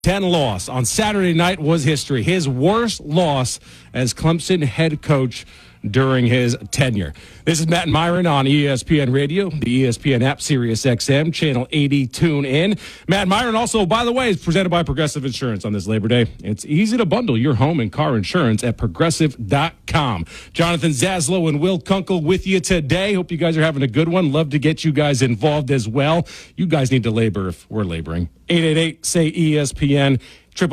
10 loss on Saturday night was history. His worst loss as Clemson head coach during his tenure. This is Matt Myron on ESPN Radio, the ESPN app, Sirius XM, Channel 80, tune in. Matt Myron also, by the way, is presented by Progressive Insurance on this Labor Day. It's easy to bundle your home and car insurance at Progressive.com. Jonathan Zaslow and Will Kunkel with you today. Hope you guys are having a good one. Love to get you guys involved as well. You guys need to labor if we're laboring. 888-SAY-ESPN,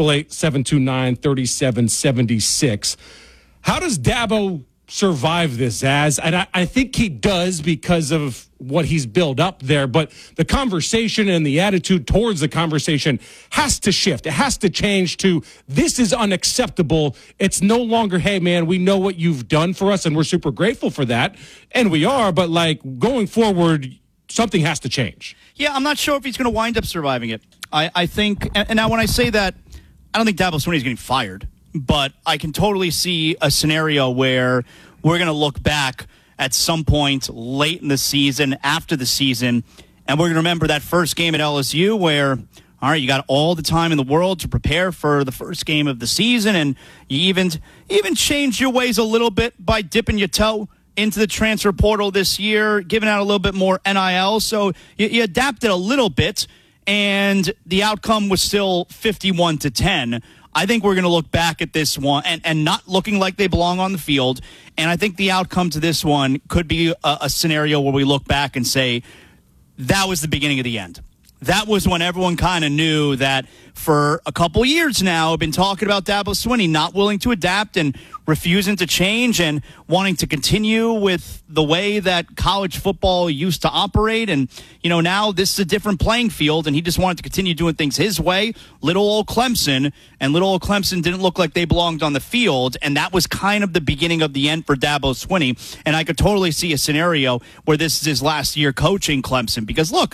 888-729-3776. How does Dabo survive this, Zaz? And I think he does because of what he's built up there, but the conversation and the attitude towards the conversation has to shift. It has to change to, this is unacceptable. It's no longer, hey, man, we know what you've done for us, and we're super grateful for that, and we are, but, like, going forward, something has to change. Yeah, I'm not sure if he's going to wind up surviving it. I think, and now when I say that, I don't think Dabo Swinney's getting fired. But I can totally see a scenario where we're going to look back at some point late in the season, after the season, and we're going to remember that first game at LSU where, all right, you got all the time in the world to prepare for the first game of the season, and you even changed your ways a little bit by dipping your toe into the transfer portal this year, giving out a little bit more NIL. So you adapted a little bit, and the outcome was still 51-10. I think we're going to look back at this one and not looking like they belong on the field. And I think the outcome to this one could be a scenario where we look back and say, that was the beginning of the end. That was when everyone kind of knew that for a couple years now, I've been talking about Dabo Swinney not willing to adapt and refusing to change and wanting to continue with the way that college football used to operate. And, you know, now this is a different playing field, and he just wanted to continue doing things his way. Little old Clemson didn't look like they belonged on the field, and that was kind of the beginning of the end for Dabo Swinney. And I could totally see a scenario where this is his last year coaching Clemson, because look,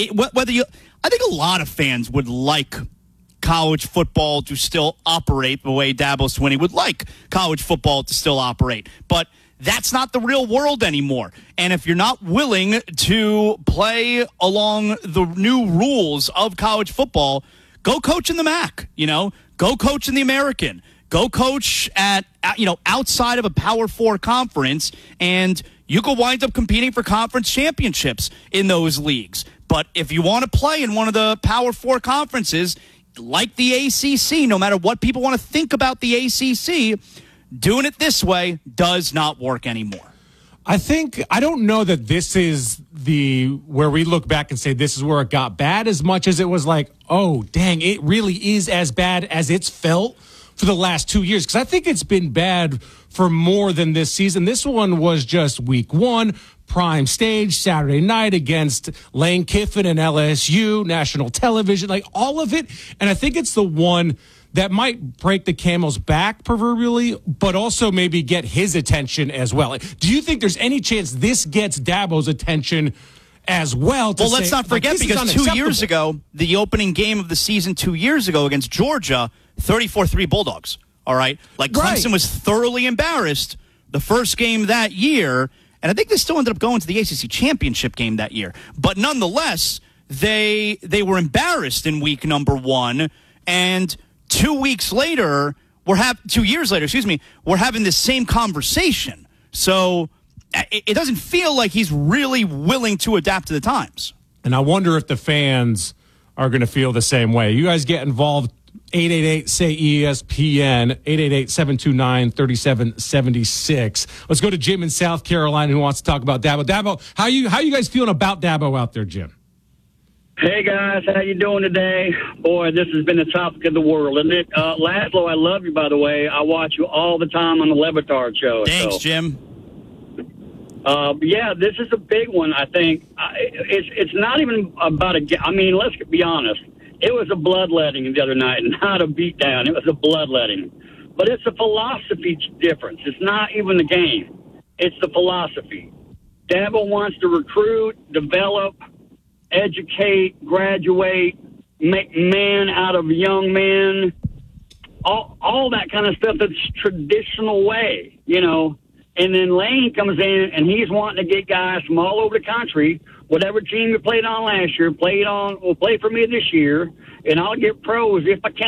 I think a lot of fans would like college football to still operate the way Dabo Swinney would like college football to still operate. But that's not the real world anymore. And if you're not willing to play along the new rules of college football, go coach in the MAC, go coach in the American, go coach at outside of a Power 4 conference, and you could wind up competing for conference championships in those leagues. But if you want to play in one of the Power 4 conferences, like the ACC, no matter what people want to think about the ACC, doing it this way does not work anymore. I don't know that this is where we look back and say this is where it got bad, as much as it was like, oh, dang, it really is as bad as it's felt for the last 2 years. Because I think it's been bad for more than this season. This one was just week one, prime stage, Saturday night against Lane Kiffin and LSU, national television, like all of it. And I think it's the one that might break the camel's back proverbially, but also maybe get his attention as well. Do you think there's any chance this gets Dabo's attention as well? Well, let's not forget, because 2 years ago, the opening game of the season 2 years ago against Georgia, 34-3 Bulldogs. All right? Like, Clemson was thoroughly embarrassed the first game that year, and I think they still ended up going to the ACC championship game that year. But nonetheless, they were embarrassed in week number one, and 2 years later, we're having this same conversation. So it doesn't feel like he's really willing to adapt to the times. And I wonder if the fans are going to feel the same way. You guys get involved. 888-SAY-ESPN, 888-729-3776. Let's go to Jim in South Carolina who wants to talk about Dabo. Dabo, how you guys feeling about Dabo out there, Jim? Hey, guys. How you doing today? Boy, this has been the topic of the world, isn't it? Laszlo, I love you, by the way. I watch you all the time on the Le Batard show. Thanks, Jim. Yeah, this is a big one, I think. It's not even about let's be honest. It was a bloodletting the other night, not a beatdown. It was a bloodletting. But it's a philosophy difference. It's not even the game. It's the philosophy. Dabo wants to recruit, develop, educate, graduate, make men out of young men, all that kind of stuff that's traditional way, And then Lane comes in, and he's wanting to get guys from all over the country. Whatever team you played on last year, will play for me this year, and I'll get pros if I can.